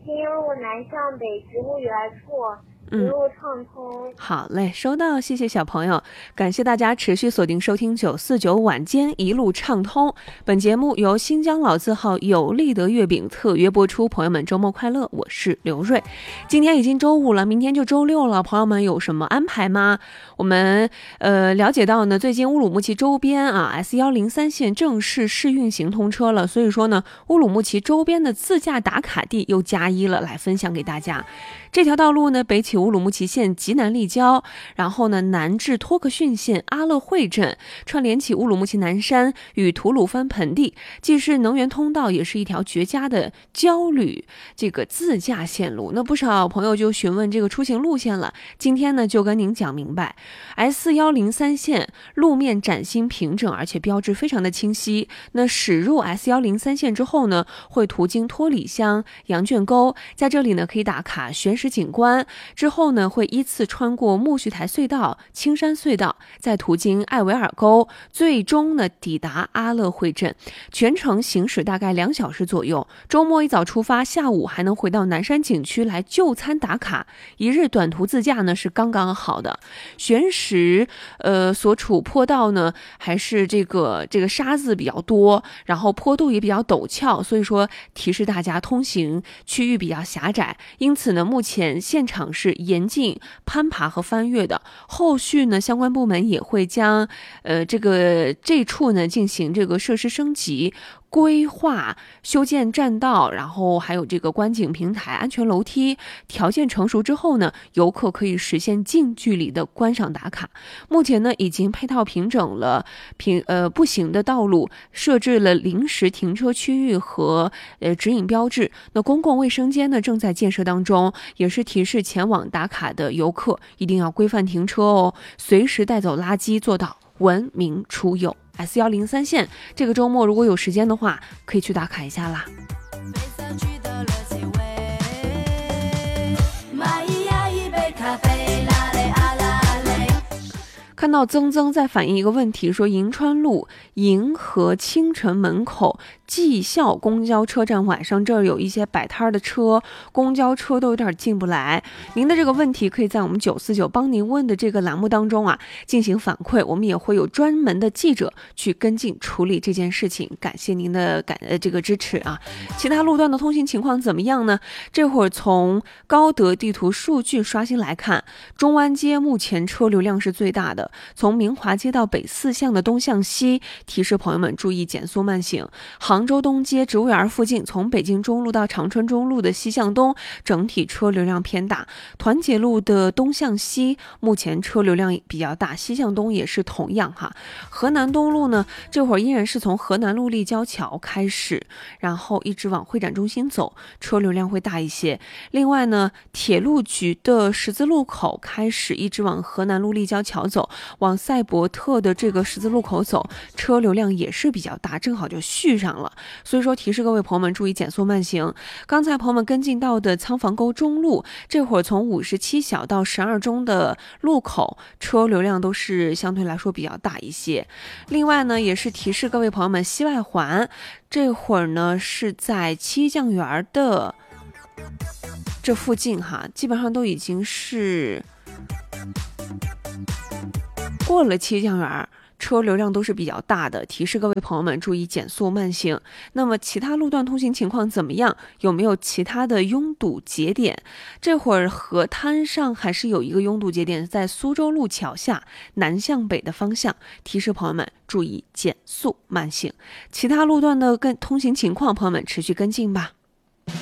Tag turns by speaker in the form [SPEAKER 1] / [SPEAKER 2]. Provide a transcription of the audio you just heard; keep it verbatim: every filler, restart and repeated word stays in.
[SPEAKER 1] 秦营路南向北植物园处一路畅通、
[SPEAKER 2] 嗯、好嘞，收到，谢谢小朋友，感谢大家持续锁定收听九四九晚间一路畅通。本节目由新疆老字号有利德月饼特约播出，朋友们周末快乐，我是刘瑞。今天已经周五了，明天就周六了，朋友们有什么安排吗？我们呃了解到呢，最近乌鲁木齐周边啊 S 一零三 线正式试运行通车了，所以说呢，乌鲁木齐周边的自驾打卡地又加一了，来分享给大家。这条道路呢，北起乌鲁木齐县吉南立交，然后呢南至托克逊县阿勒惠镇，串联起乌鲁木齐南山与吐鲁番盆地，既是能源通道，也是一条绝佳的郊旅这个自驾线路。那不少朋友就询问这个出行路线了，今天呢就跟您讲明白。S 一零三 线路面崭新平整，而且标志非常的清晰。那驶入 S 一零三 线之后呢，会途经托里乡、羊圈沟，在这里呢可以打卡悬石景观，之后呢会依次穿过苜蓿台隧道、青山隧道，再途经艾维尔沟，最终呢抵达阿勒惠镇。全程行驶大概两小时左右。周末一早出发，下午还能回到南山景区来就餐打卡，一日短途自驾呢是刚刚好的。悬石呃所处坡道呢还是这个这个沙子比较多，然后坡度也比较陡峭，所以说提示大家通行区域比较狭窄，因此呢目前现场是严禁攀爬和翻越的。后续呢相关部门也会将呃这个这处呢进行这个设施升级，规划修建栈道，然后还有这个观景平台、安全楼梯，条件成熟之后呢，游客可以实现近距离的观赏打卡。目前呢，已经配套平整了平呃步行的道路，设置了临时停车区域和呃指引标志。那公共卫生间呢正在建设当中，也是提示前往打卡的游客一定要规范停车哦，随时带走垃圾，做到文明出游。S 一零三 线这个周末如果有时间的话，可以去打卡一下啦。看到曾曾在反映一个问题，说银川路银河清晨门口技校公交车站晚上这儿有一些摆摊的车，公交车都有点进不来。您的这个问题可以在我们九四九帮您问的这个栏目当中啊进行反馈，我们也会有专门的记者去跟进处理这件事情。感谢您的感呃这个支持啊。其他路段的通行情况怎么样呢？这会儿从高德地图数据刷新来看，中湾街目前车流量是最大的。从明华街到北四巷的东向西，提示朋友们注意减速慢行。杭州东街植物园附近，从北京中路到长春中路的西向东，整体车流量偏大。团结路的东向西，目前车流量比较大，西向东也是同样哈。河南东路呢，这会儿依然是从河南路立交桥开始，然后一直往会展中心走，车流量会大一些。另外呢，铁路局的十字路口开始，一直往河南路立交桥走，往赛博特的这个十字路口走，车流量也是比较大，正好就续上了。所以说提示各位朋友们注意减速慢行。刚才朋友们跟进到的仓房沟中路，这会儿从五十七小到十二中的路口，车流量都是相对来说比较大一些。另外呢，也是提示各位朋友们，西外环这会儿呢是在七酱园的这附近哈，基本上都已经是过了七酱园，车流量都是比较大的，提示各位朋友们注意减速慢行。那么其他路段通行情况怎么样？有没有其他的拥堵节点？这会儿河滩上还是有一个拥堵节点，在苏州路桥下南向北的方向，提示朋友们注意减速慢行。其他路段的跟通行情况，朋友们持续跟进吧。